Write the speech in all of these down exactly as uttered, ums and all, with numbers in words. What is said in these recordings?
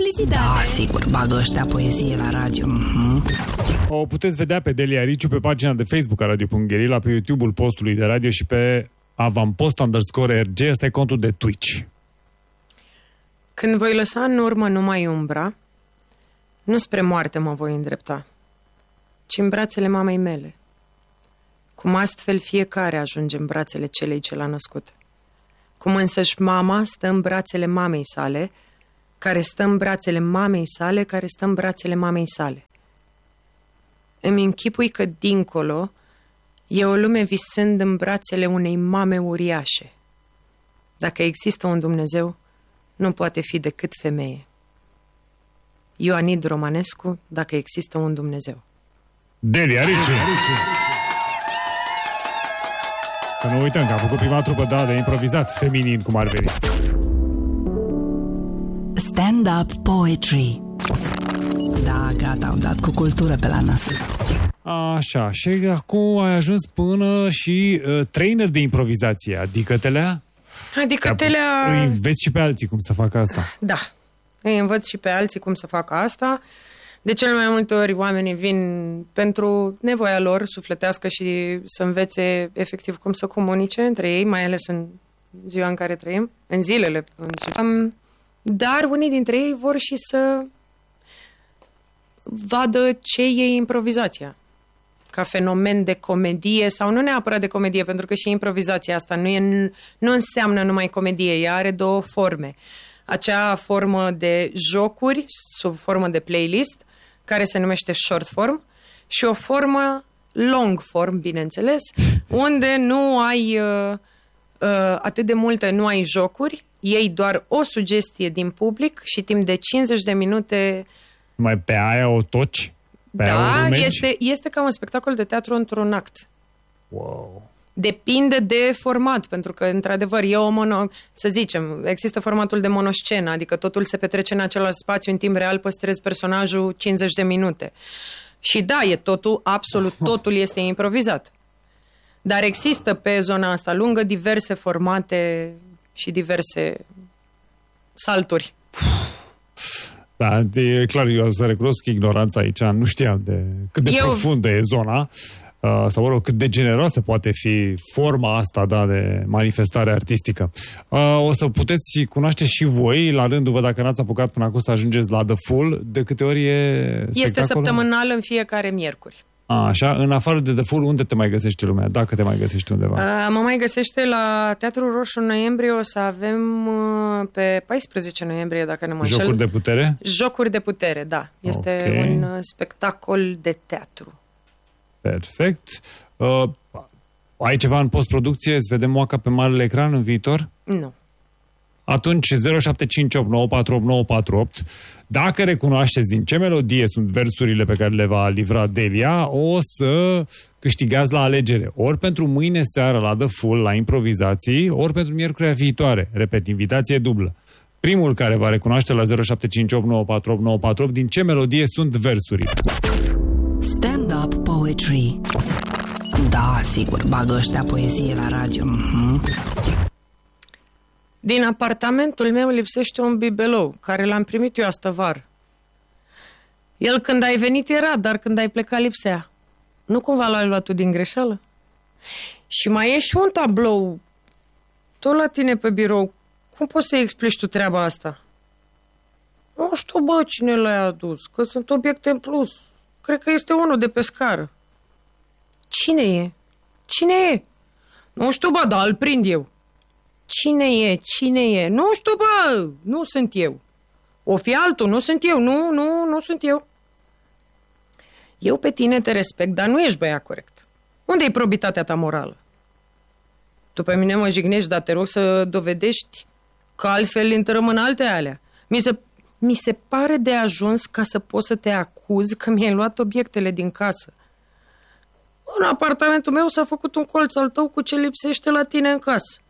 Publicitate. Da, sigur, bagă ăștia poezie la radio. Mm-hmm. O puteți vedea pe Delia Riciu pe pagina de Facebook a Radio Gherila, pe YouTube-ul postului de radio și pe avampost underscore R G. Ăsta e contul de Twitch. Când voi lăsa în urmă numai umbra, nu spre moarte mă voi îndrepta, ci în brațele mamei mele. Cum astfel fiecare ajunge în brațele celei ce l-a născut. Cum însăși mama stă în brațele mamei sale, care stă în brațele mamei sale, care stă în brațele mamei sale. Îmi închipui că dincolo e o lume visând în brațele unei mame uriașe. Dacă există un Dumnezeu, nu poate fi decât femeie. Ioanid Romanescu, Dacă există un Dumnezeu. Delia Riciu. Să nu uităm că a făcut prima trupă da, de improvizat feminin, cum ar veni. Stand-up poetry. Da, gata, am dat cu cultură pe la nas. Așa, și acum ai ajuns până și uh, trainer de improvizație, adică telea? Adică telea... Îi înveți și pe alții cum să facă asta. Da, îi învăț și pe alții cum să facă asta. De cele mai multe ori oamenii vin pentru nevoia lor sufletească și să învețe efectiv cum să comunice între ei, mai ales în ziua în care trăim, în zilele. În... Dar unii dintre ei vor și să vadă ce e improvizația. Ca fenomen de comedie sau nu neapărat de comedie, pentru că și improvizația asta nu, e, nu înseamnă numai comedie, ea are două forme. Acea formă de jocuri, sub formă de playlist, care se numește short form, și o formă long form, bineînțeles, unde nu ai uh, uh, atât de multe, nu ai jocuri, iei doar o sugestie din public și timp de cincizeci de minute... Mai pe aia o toci? Pe da, este, este ca un spectacol de teatru într-un act. Wow. Depinde de format, pentru că, într-adevăr, e o mono... Să zicem, există formatul de monoscenă, adică totul se petrece în același spațiu, în timp real păstrezi personajul cincizeci de minute. Și da, e totul, absolut totul este improvizat. Dar există pe zona asta lungă diverse formate și diverse salturi. Da, e clar, eu o să recunosc ignoranța aici, nu știam de cât de eu... profundă e zona, uh, sau mă rog, cât de generoasă poate fi forma asta, da, de manifestare artistică. Uh, o să puteți cunoaște și voi, la rândul vă, dacă n-ați apucat până acum să ajungeți la The Full, de câte ori e spectacolul? Este săptămânal în fiecare miercuri. A, așa, în afară de The Full, unde te mai găsește lumea? Dacă te mai găsești undeva. Uh, mă mai găsește la Teatrul Roșu în noiembrie. O să avem uh, pe paisprezece noiembrie, dacă nu mă înșel. Jocuri de putere? Jocuri de putere, da. Este okay. un uh, spectacol de teatru. Perfect. Uh, ai ceva în postproducție? Îți vedem moaca pe marele ecran în viitor? Nu. Atunci zero șapte cinci opt nouă patru opt nouă patru opt. Dacă recunoașteți din ce melodie sunt versurile pe care le va livra Delia, o să câștigați la alegere. Ori pentru mâine seară la The Full, la improvizații, ori pentru miercurea viitoare. Repet, invitație dublă. Primul care va recunoaște la zero șapte cinci opt nouă patru opt nouă patru opt din ce melodie sunt versurile. Stand-up poetry. Da, sigur, bagă ăștia poezie la radio. Mm-hmm. Din apartamentul meu lipsește un bibelou, care l-am primit eu astă vară. El când ai venit era, dar când ai plecat lipsea. Nu cumva l-ai luat tu din greșeală? Și mai e și un tablou tot la tine pe birou. Cum poți să-i explici tu treaba asta? Nu știu, bă, cine l-ai adus, că sunt obiecte în plus. Cred că este unul de pe scară. Cine e? Cine e? Nu știu, bă, dar îl prind eu. Cine e? Cine e? Nu știu, bă, nu sunt eu. O fi altul, nu sunt eu, nu, nu, nu sunt eu. Eu pe tine te respect, dar nu ești băiat corect. Unde-i probitatea ta morală? Tu pe mine mă jignești, dar te rog să dovedești că altfel intrăm în alte alea. Mi se, mi se pare de ajuns ca să pot să te acuz că mi-ai luat obiectele din casă. În apartamentul meu s-a făcut un colț al tău cu ce lipsește la tine în casă.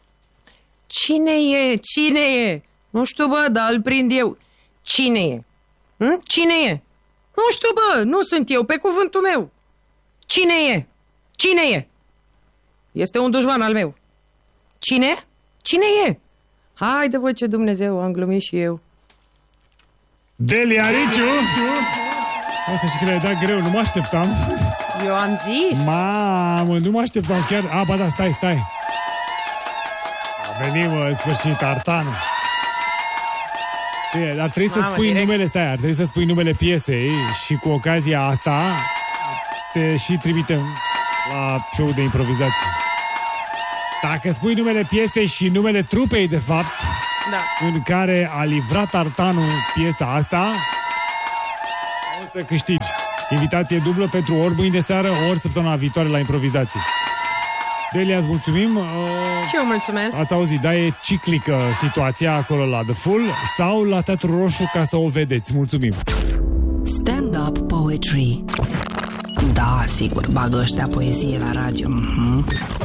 Cine e? Cine e? Nu știu, bă, dar îl prind eu. Cine e? Hm? Cine e? Nu știu, bă, nu sunt eu, pe cuvântul meu. Cine e? Cine e? Este un dușman al meu. Cine? Cine e? Haide, bă, ce Dumnezeu, am glumit și eu. Delia Riciu! O să știi că le-ai dat greu, nu mă așteptam. Eu am zis. Mamă, nu mă așteptam chiar. A, ba da, stai, stai. A venit, mă, în sfârșit, Artanu. Bine, dar trebuie Mamă, să spui direct. numele, stai, ar trebui să spui numele piesei și cu ocazia asta te și trimitem la show de improvizație. Dacă spui numele piesei și numele trupei, de fapt, Da. în care a livrat Artanu piesa asta, o să câștigi. Invitație dublă pentru ori mâine seară, ori săptămâna viitoare la improvizație. Delia, îți mulțumim. Uh, Și eu mulțumesc. ați auzit, da, e ciclică situația acolo la The Full sau la Teatru Roșu ca să o vedeți. Mulțumim. Stand-up poetry. Da, sigur, bagă ăștia poezie la radio. Mhm.